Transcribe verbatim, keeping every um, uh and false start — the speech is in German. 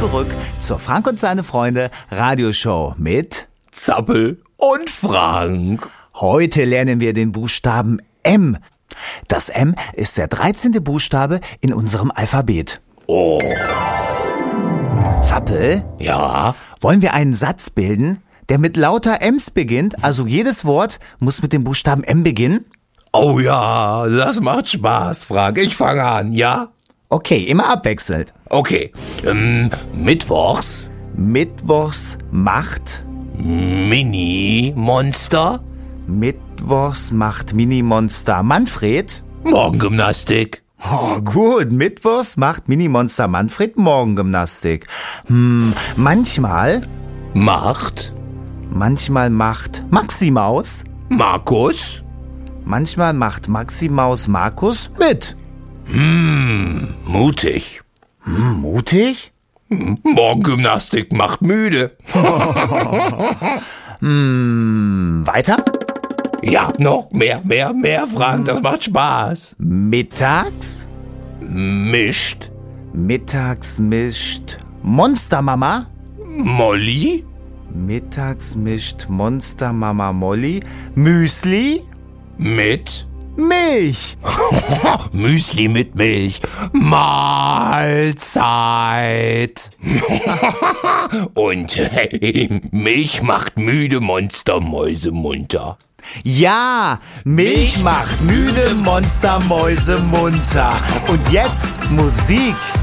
zurück zur Frank und seine Freunde Radioshow mit Zappel und Frank. Heute lernen wir den Buchstaben M. Das M ist der dreizehnte Buchstabe in unserem Alphabet. Oh. Zappel? Ja? Wollen wir einen Satz bilden, der mit lauter M's beginnt? Also jedes Wort muss mit dem Buchstaben M beginnen? Oh ja, das macht Spaß, Frank. Ich fange an, ja? Okay, immer abwechselnd. Okay. Ähm, Mittwochs. Mittwochs macht. Mini-Monster. Mittwochs macht Mini-Monster Manfred. Morgengymnastik. Oh, gut. Mittwochs macht Mini-Monster Manfred Morgengymnastik. Hm, manchmal. Macht. Manchmal macht Maxi-Maus. Markus. Manchmal macht Maxi-Maus Markus mit. Hm, mutig. Hm, mutig? Hm, Morgengymnastik macht müde. hm, weiter? Ja, noch mehr, mehr, mehr, Frank. Das macht Spaß. Mittags? Mischt. Mittags mischt Monstermama. Molly. Mittags mischt Monstermama Molly Müsli Mit Milch. Müsli mit Milch. Mahlzeit. Und hey, Milch macht müde Monstermäuse munter. Ja, Milch macht müde Monstermäuse munter. Und jetzt Musik.